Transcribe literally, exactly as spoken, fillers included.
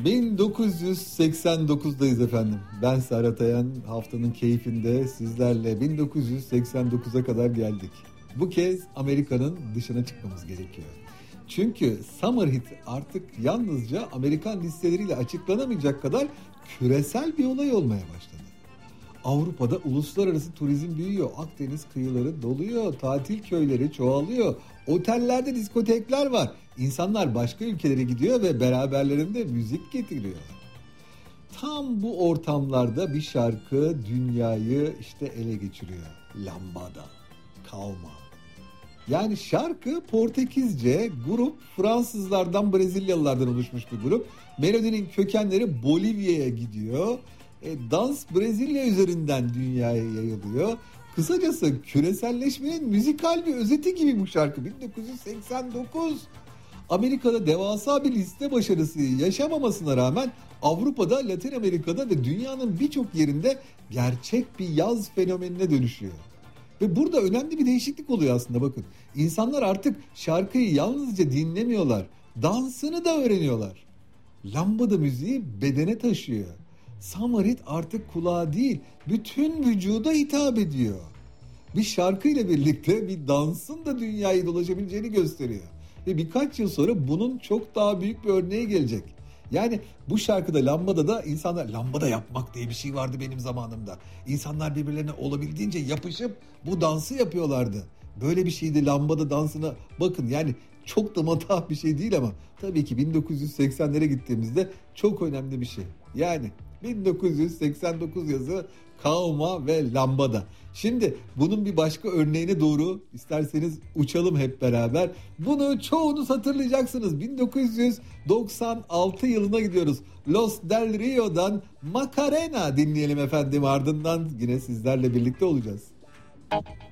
bin dokuz yüz seksen dokuzdayız efendim. Ben Serhat Ayan, haftanın keyfinde sizlerle bin dokuz yüz seksen dokuza kadar geldik. Bu kez Amerika'nın dışına çıkmamız gerekiyor. Çünkü Summer Hit artık yalnızca Amerikan listeleriyle açıklanamayacak kadar küresel bir olay olmaya başladı. Avrupa'da uluslararası turizm büyüyor. Akdeniz kıyıları doluyor. Tatil köyleri çoğalıyor. Otellerde diskotekler var. İnsanlar başka ülkelere gidiyor ve beraberlerinde müzik getiriyor. Tam bu ortamlarda bir şarkı dünyayı işte ele geçiriyor. Lambada, Calma. Yani şarkı Portekizce, grup Fransızlardan, Brezilyalılardan oluşmuş bir grup. Melodinin kökenleri Bolivya'ya gidiyor. E, dans Brezilya üzerinden dünyaya yayılıyor. Kısacası küreselleşmenin müzikal bir özeti gibi bu şarkı. bin dokuz yüz seksen dokuz. Amerika'da devasa bir liste başarısı yaşamamasına rağmen Avrupa'da, Latin Amerika'da ve dünyanın birçok yerinde gerçek bir yaz fenomenine dönüşüyor. Ve burada önemli bir değişiklik oluyor aslında, bakın. İnsanlar artık şarkıyı yalnızca dinlemiyorlar, dansını da öğreniyorlar. Lambada müziği bedene taşıyor. Summer Hit artık kulağa değil, bütün vücuda hitap ediyor. Bir şarkıyla birlikte bir dansın da dünyayı dolaşabileceğini gösteriyor. Ve birkaç yıl sonra bunun çok daha büyük bir örneği gelecek. Yani bu şarkıda, Lambada da insanlar, lambada yapmak diye bir şey vardı benim zamanımda. İnsanlar birbirlerine olabildiğince yapışıp bu dansı yapıyorlardı. Böyle bir şeydi lambada dansına, bakın yani çok da matah bir şey değil ama tabii ki bin dokuz yüz seksenlere gittiğimizde çok önemli bir şey. Yani bin dokuz yüz seksen dokuz yazı, Calma ve Lambada. Şimdi bunun bir başka örneğine doğru isterseniz uçalım hep beraber. Bunu çoğunuz hatırlayacaksınız. bin dokuz yüz doksan altı yılına gidiyoruz. Los Del Rio'dan Macarena dinleyelim efendim. Ardından yine sizlerle birlikte olacağız.